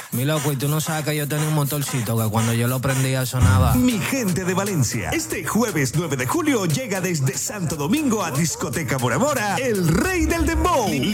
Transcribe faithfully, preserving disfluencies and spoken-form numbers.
Mi loco, y tú no sabes que yo tenía un motorcito que cuando yo lo prendía sonaba. Mi gente de Valencia, este jueves nueve de julio llega desde Santo Domingo a Discoteca Bora Bora, el rey del dembow.